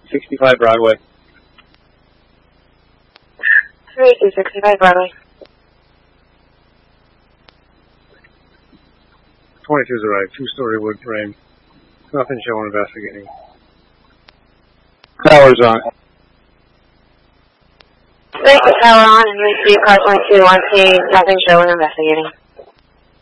65 Broadway. 3-265 Broadway. 22's arrived. 2-story wood frame. Nothing showing investigating. Tower's on. Thank you, tower on, and we see car 22 on scene. Nothing showing investigating.